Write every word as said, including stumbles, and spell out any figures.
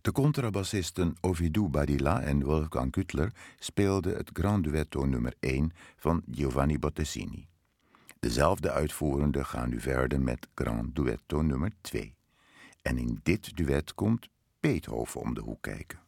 De contrabassisten Ovidiu Badilla en Wolfgang Küttler speelden het Grand Duetto nummer één van Giovanni Bottesini. Dezelfde uitvoerenden gaan nu verder met Grand Duetto nummer twee. En in dit duet komt Beethoven om de hoek kijken.